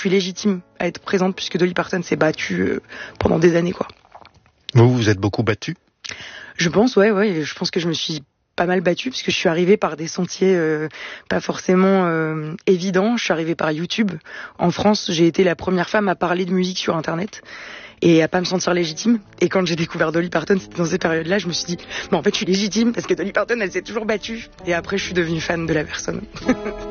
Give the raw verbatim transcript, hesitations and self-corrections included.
suis légitime à être présente puisque Dolly Parton s'est battue euh, pendant des années, quoi. Vous, vous êtes beaucoup battue ? Je pense, ouais, ouais, je pense que je me suis pas mal battue parce que je suis arrivée par des sentiers euh, pas forcément euh, évidents. Je suis arrivée par YouTube. En France, j'ai été la première femme à parler de musique sur Internet et à pas me sentir légitime. Et quand j'ai découvert Dolly Parton, c'était dans ces périodes-là, je me suis dit, mais en fait, je suis légitime parce que Dolly Parton, elle s'est toujours battue. Et après, je suis devenue fan de la personne.